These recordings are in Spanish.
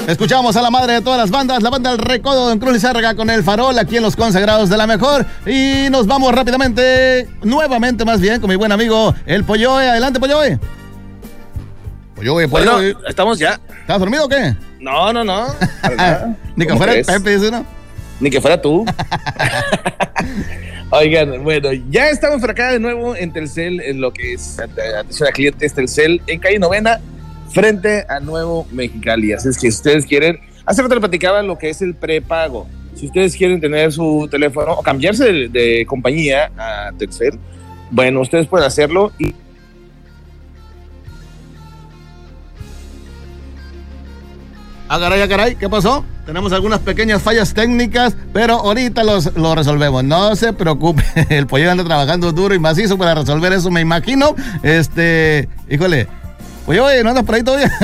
Escuchamos a la madre de todas las bandas, la banda El Recodo en Cruz Lizárraga con El Farol, aquí en Los Consagrados de la Mejor. Y nos vamos rápidamente, nuevamente más bien, con mi buen amigo El Polloe. Adelante, Polloe. Polloe. Bueno, estamos ya. ¿Estás dormido o qué? No. Ni que fuera el Pepe, dice uno. Ni que fuera tú. Oigan, bueno, ya estamos por acá de nuevo en Telcel, en lo que es atención a clientes Telcel, en calle Novena, frente a Nuevo Mexicali. Así es que si ustedes quieren, hace rato le platicaba lo que es el prepago. Si ustedes quieren tener su teléfono o cambiarse de compañía a Telcel, bueno, ustedes pueden hacerlo y... Caray, ¿qué pasó? Tenemos algunas pequeñas fallas técnicas, pero ahorita lo resolvemos. No se preocupe, el Pollo anda trabajando duro y macizo para resolver eso, me imagino. Híjole, Pollo, ¿no andas por ahí todavía?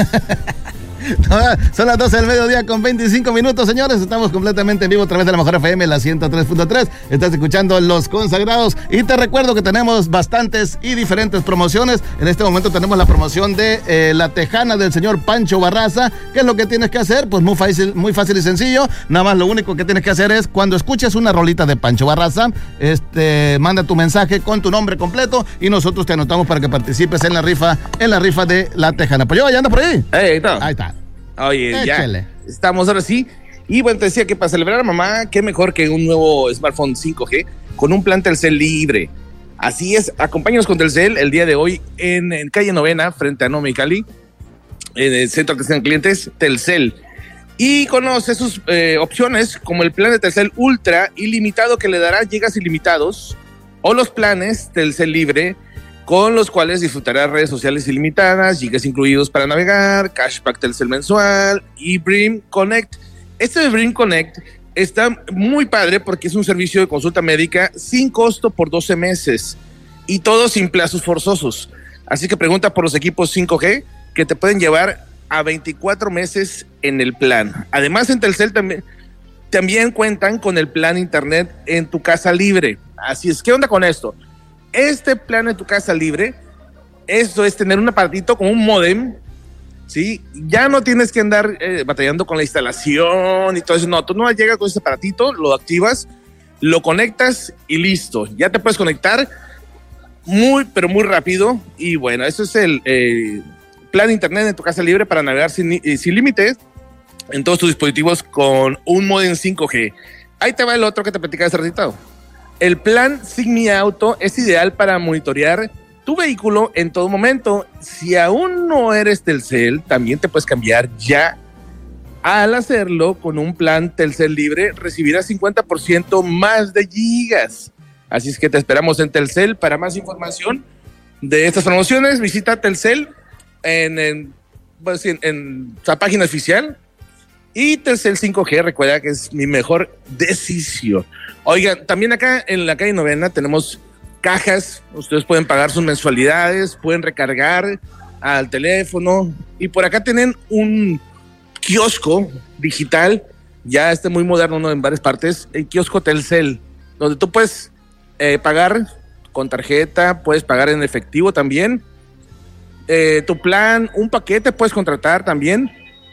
No, son las 12 del mediodía con 25 minutos, señores. Estamos completamente en vivo a través de la Mejor FM, la 103.3. Estás escuchando Los Consagrados. Y te recuerdo que tenemos bastantes y diferentes promociones. En este momento tenemos la promoción de la tejana del señor Pancho Barraza. ¿Qué es lo que tienes que hacer? Pues muy fácil y sencillo. Nada más lo único que tienes que hacer es, cuando escuches una rolita de Pancho Barraza, manda tu mensaje con tu nombre completo y nosotros te anotamos para que participes en la rifa de la tejana. Pues yo, ¿ya anda por ahí? Ahí está. Oye, Échale. Ya estamos ahora sí. Y bueno, te decía que para celebrar a mamá, qué mejor que un nuevo smartphone 5G con un plan Telcel libre. Así es, acompáñanos con Telcel el día de hoy en calle Novena, frente a Nuevo Mexicali, en el Centro de Atención a Clientes Telcel. Y conoce sus opciones como el plan de Telcel Ultra ilimitado, que le dará gigas ilimitados, o los planes Telcel Libre, con los cuales disfrutarás redes sociales ilimitadas, gigas incluidos para navegar, cashback Telcel mensual y Brim Connect. Este de Brim Connect está muy padre porque es un servicio de consulta médica sin costo por 12 meses y todo sin plazos forzosos. Así que pregunta por los equipos 5G que te pueden llevar a 24 meses en el plan. Además, en Telcel también cuentan con el plan internet en tu casa libre. Así es, ¿qué onda con esto? Este plan en tu casa libre, esto es tener un aparatito con un módem, ¿sí? Ya no tienes que andar batallando con la instalación y todo eso. No, tú no llegas con ese aparatito, lo activas, lo conectas y listo. Ya te puedes conectar pero muy rápido. Y bueno, eso es el plan internet en tu casa libre para navegar sin límites en todos tus dispositivos con un modem 5G. Ahí te va el otro que te platicaba hace ratito. El plan Sin Mi Auto es ideal para monitorear tu vehículo en todo momento. Si aún no eres Telcel, también te puedes cambiar ya. Al hacerlo con un plan Telcel Libre, recibirás 50% más de gigas. Así es que te esperamos en Telcel. Para más información de estas promociones, visita Telcel en su página oficial. Y Telcel 5G, recuerda que es mi mejor decisión. Oigan, también acá en la calle Novena tenemos cajas. Ustedes pueden pagar sus mensualidades, pueden recargar al teléfono. Y por acá tienen un kiosco digital, ya muy moderno, ¿no? En varias partes, el kiosco Telcel, donde tú puedes pagar con tarjeta, puedes pagar en efectivo también. Tu plan, un paquete puedes contratar también.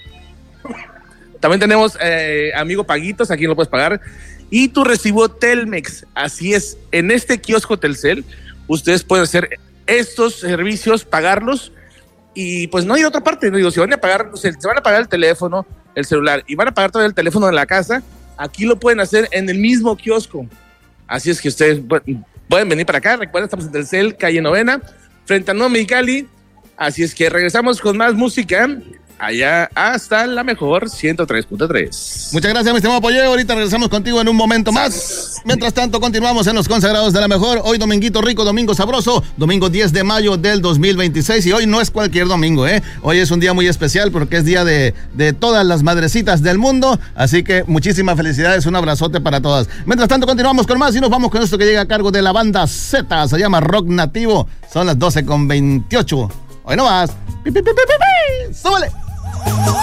También tenemos Amigo Paguitos, aquí lo puedes pagar. Y tu recibo Telmex. Así es, en este kiosco Telcel, ustedes pueden hacer estos servicios, pagarlos. Y pues no hay otra parte. Digo, si van a pagar, se van a pagar el teléfono, el celular, y van a pagar todo el teléfono de la casa, aquí lo pueden hacer en el mismo kiosco. Así es que ustedes pueden venir para acá. Recuerden, estamos en Telcel, calle Novena, frente a Nuevo Mexicali. Así es que regresamos con más música. Allá hasta la Mejor 103.3. Muchas gracias, mi estimado Pollo. Ahorita regresamos contigo en un momento más. Mientras tanto, continuamos en Los Consagrados de la Mejor. Hoy dominguito rico, domingo sabroso, domingo 10 de mayo del 2026. Y hoy no es cualquier domingo, ¿eh? Hoy es un día muy especial porque es día de todas las madrecitas del mundo. Así que muchísimas felicidades, un abrazote para todas. Mientras tanto, continuamos con más y nos vamos con esto que llega a cargo de la banda Z. Se llama Rock Nativo. Son las 12:28. Hoy no más. ¡Súbale!